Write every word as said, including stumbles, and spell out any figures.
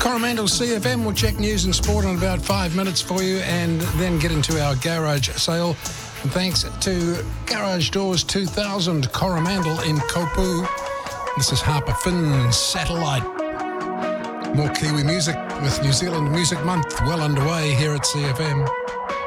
Coromandel C F M will check news and sport in about five minutes for you and then get into our garage sale. And thanks to Garage Doors two thousand, Coromandel in Kopu. This is Harper Finn's Satellite. More Kiwi music with New Zealand Music Month well underway here at C F M.